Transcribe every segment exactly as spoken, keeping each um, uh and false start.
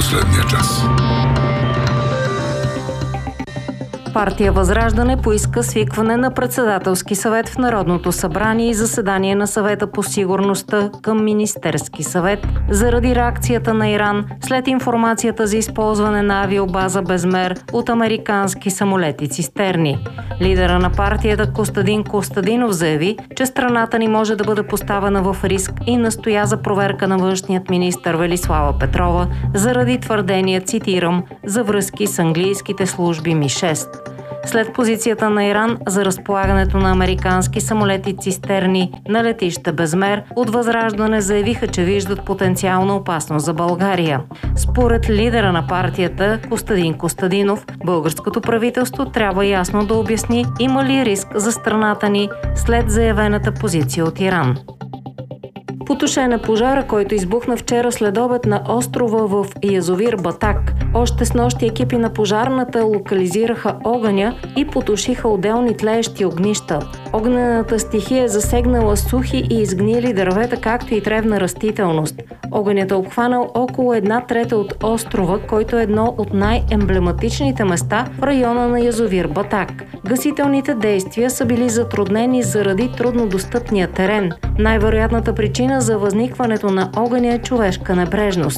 последния час. Партия Възраждане поиска свикване на председателски съвет в Народното събрание и заседание на съвета по сигурността към Министерски съвет заради реакцията на Иран след информацията за използване на авиобаза Безмер от американски самолети цистерни. Лидера на партията Костадин Костадинов заяви, че страната ни може да бъде поставена в риск и настоя за проверка на външният министър Велислава Петрова заради твърдения, цитирам, за връзки с английските служби Ми шест. След позицията на Иран за разполагането на американски самолети цистерни на летище Безмер, от Възраждане заявиха, че виждат потенциална опасност за България. Според лидера на партията Костадин Костадинов, българското правителство трябва ясно да обясни има ли риск за страната ни след заявената позиция от Иран. Потушен е пожара, който избухна вчера следобед на острова в язовир Батак. Още снощи екипи на пожарната локализираха огъня и потушиха отделни тлеещи огнища. Огнената стихия е засегнала сухи и изгнили дървета, както и древна растителност. Огънят е обхванал около една трета от острова, който е едно от най-емблематичните места в района на язовир Батак. Гасителните действия са били затруднени заради труднодостъпния терен. Най-вероятната причина за възникването на огъня е човешка небрежност.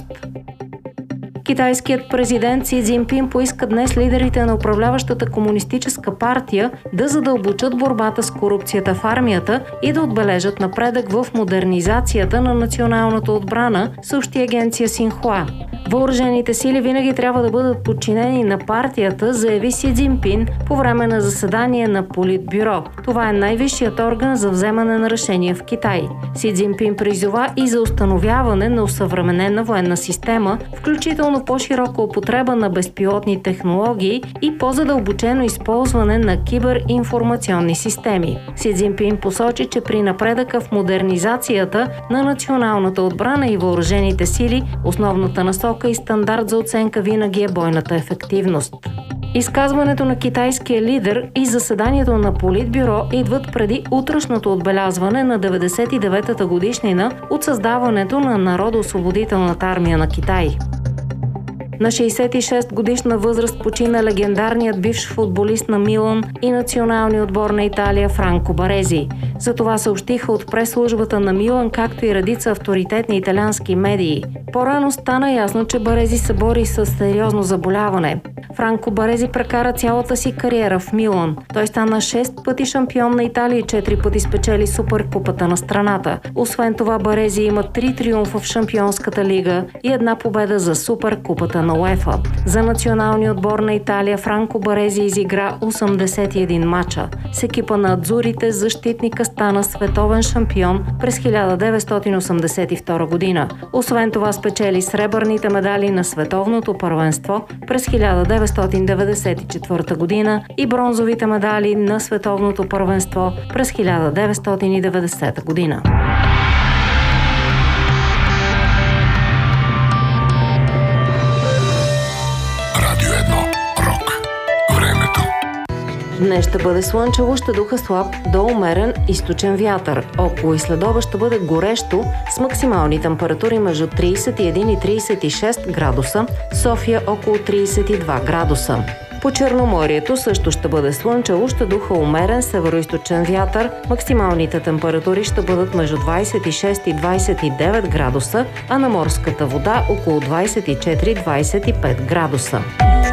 Китайският президент Си Цзинпин поиска днес лидерите на управляващата комунистическа партия да задълбочат борбата с корупцията в армията и да отбележат напредък в модернизацията на националната отбрана, съобщи агенция Синхуа. Въоръжените сили винаги трябва да бъдат подчинени на партията, заяви Си Цзинпин по време на заседание на Политбюро. Това е най-висшият орган за вземане на решения в Китай. Си Цзинпин призова и за установяване на усъвременена военна система, включително по-широка употреба на безпилотни технологии и по-задълбочено използване на киберинформационни системи. Си Цзинпин посочи, че при напредъка в модернизацията на националната отбрана и въоръжените сили, основната насока и стандарт за оценка винаги е бойната ефективност. Изказването на китайския лидер и заседанието на Политбюро идват преди утрешното отбелязване на деветдесет и деветата годишнина от създаването на Народоосвободителната армия на Китай. На шейсет и шест годишна възраст почина легендарният бивш футболист на Милан и националния отбор на Италия Франко Барези. За това съобщиха от прес-службата на Милан, както и редица авторитетни италиански медии. По-рано стана ясно, че Барези се бори с сериозно заболяване. Франко Барези прекара цялата си кариера в Милан. Той стана шест пъти шампион на Италия и четири пъти спечели Суперкупата на страната. Освен това, Барези има три триумфа в Шампионската лига и една победа за Суперкупата на УЕФА. За националния отбор на Италия Франко Барези изигра осемдесет и един мача. С екипа на адзурите защитника стана световен шампион през хиляда деветстотин осемдесет и втора година. Освен това спечели сребърните медали на световното първенство през хиляда деветстотин деветдесет и четвърта година и бронзовите медали на световното първенство през хиляда деветстотин и деветдесета година. Днес ще бъде слънчево, ще духа слаб до умерен източен вятър. Около и следобед ще бъде горещо с максимални температури между трийсет и един и трийсет и шест градуса, София около трийсет и два градуса. По Черноморието също ще бъде слънчево, ще духа умерен североизточен вятър, максималните температури ще бъдат между двийсет и шест и двийсет и девет градуса, а на морската вода около двийсет и четири до двийсет и пет градуса.